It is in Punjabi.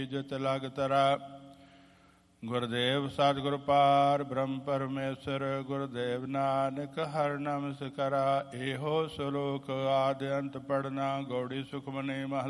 ਜਿਤ ਲਗ ਤਰਾ। ਗੁਰਦੇਵ ਸਤਿਗੁਰ ਪਾਰ ਬ੍ਰਹਮ ਪਰਮੇਸ਼ਰ, ਗੁਰਦੇਵ ਨਾਨਕ ਹਰਿ ਨਮਸਕਾਰਾ। ਇਹੋ ਸਲੋਕ ਆਦਿ ਅੰਤ ਪੜਨਾ, ਗੌੜੀ ਸੁਖਮਨੀ ਮਹਲਾ।